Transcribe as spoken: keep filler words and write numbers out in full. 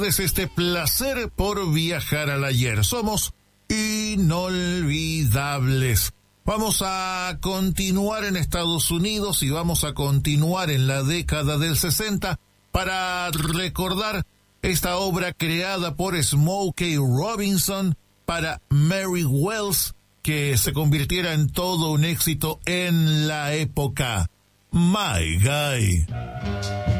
es este placer por viajar al ayer. Somos inolvidables. Vamos a continuar en Estados Unidos y vamos a continuar en la década del sesenta para recordar esta obra creada por Smokey Robinson para Mary Wells, que se convirtiera en todo un éxito en la época. My Guy.